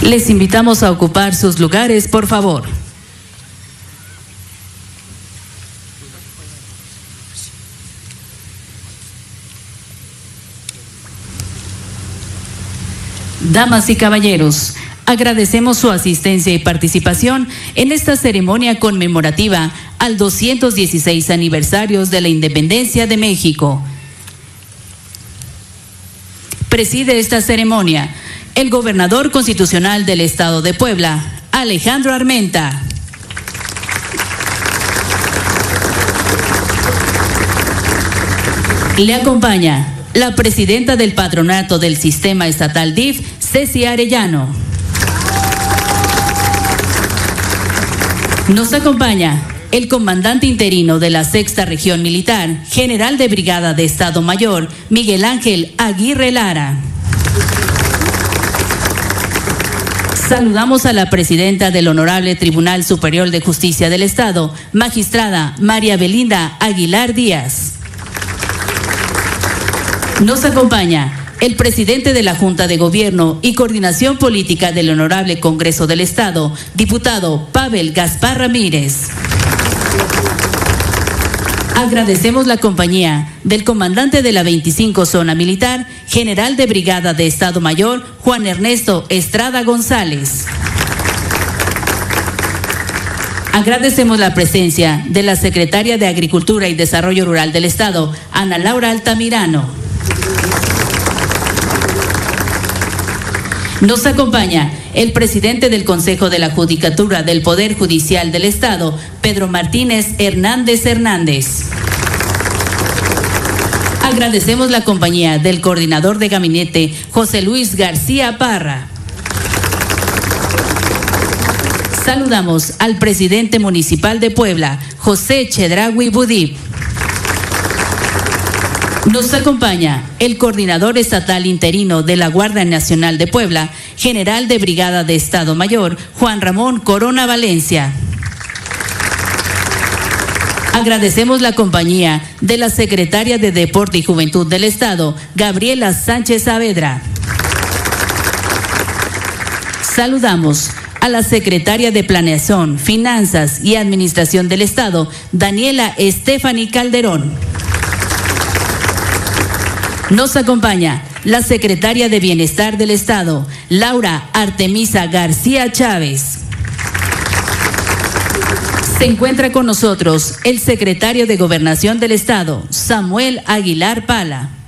Les invitamos a ocupar sus lugares, por favor. Damas y caballeros, agradecemos su asistencia y participación en esta ceremonia conmemorativa al 216 aniversario de la Independencia de México. Preside esta ceremonia el gobernador constitucional del Estado de Puebla, Alejandro Armenta. Le acompaña la presidenta del patronato del Sistema Estatal DIF, Ceci Arellano. Nos acompaña el comandante interino de la Sexta Región Militar, general de brigada de Estado Mayor, Miguel Ángel Aguirre Lara. Saludamos a la presidenta del Honorable Tribunal Superior de Justicia del Estado, magistrada María Belinda Aguilar Díaz. Nos acompaña el presidente de la Junta de Gobierno y Coordinación Política del Honorable Congreso del Estado, diputado Pavel Gaspar Ramírez. Agradecemos la compañía del comandante de la 25 Zona Militar, general de brigada de Estado Mayor, Juan Ernesto Estrada González. Agradecemos la presencia de la secretaria de Agricultura y Desarrollo Rural del Estado, Ana Laura Altamirano. Nos acompaña el presidente del Consejo de la Judicatura del Poder Judicial del Estado, Pedro Martínez Hernández Hernández. Agradecemos la compañía del coordinador de gabinete, José Luis García Parra. Saludamos al presidente municipal de Puebla, José Chedraui Budip. Nos acompaña el coordinador estatal interino de la Guardia Nacional de Puebla, general de brigada de Estado Mayor, Juan Ramón Corona Valencia. Agradecemos la compañía de la secretaria de Deporte y Juventud del Estado, Gabriela Sánchez Saavedra. Saludamos a la secretaria de Planeación, Finanzas y Administración del Estado, Daniela Estefany Calderón. Nos acompaña la secretaria de Bienestar del Estado, Laura Artemisa García Chávez. Se encuentra con nosotros el secretario de Gobernación del Estado, Samuel Aguilar Pala.